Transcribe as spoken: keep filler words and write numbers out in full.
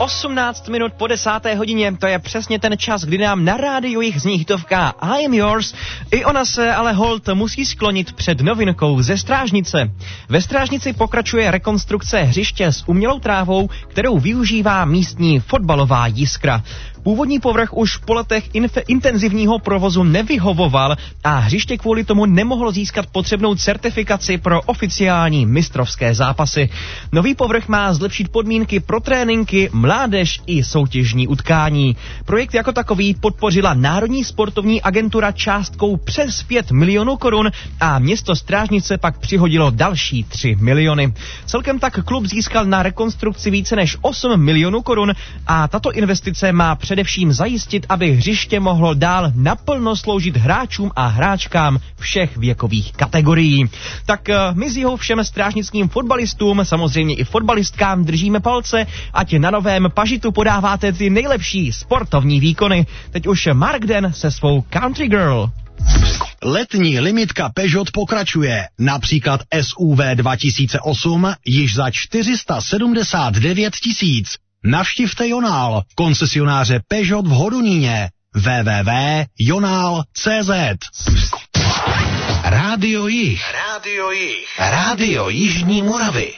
osmnáct minut po desáté hodině, to je přesně ten čas, kdy nám na rádiu jich zní hitovka I Am Yours. I ona se ale holt musí sklonit před novinkou ze Strážnice. Ve Strážnici pokračuje rekonstrukce hřiště s umělou trávou, kterou využívá místní fotbalová Jiskra. Původní povrch už po letech inf- intenzivního provozu nevyhovoval a hřiště kvůli tomu nemohlo získat potřebnou certifikaci pro oficiální mistrovské zápasy. Nový povrch má zlepšit podmínky pro tréninky, mládež i soutěžní utkání. Projekt jako takový podpořila Národní sportovní agentura částkou přes pět milionů korun a město Strážnice pak přihodilo další tři miliony. Celkem tak klub získal na rekonstrukci více než osm milionů korun a tato investice má především zajistit, aby hřiště mohlo dál naplno sloužit hráčům a hráčkám všech věkových kategorií. Tak my s jeho všem strážnickým fotbalistům, samozřejmě i fotbalistkám držíme palce, ať na novém pažitu podáváte ty nejlepší sportovní výkony. Teď už Mark Den se svou Country Girl. Letní limitka Peugeot pokračuje. Například S U V dva tisíce osm již za čtyři sta sedmdesát devět tisíc. Navštivte Jonál, koncesionáře Peugeot v Hodoníně. w w w tečka jonál tečka cé zet. Rádio Jih. Rádio Jih. Rádio Jižní Moravy.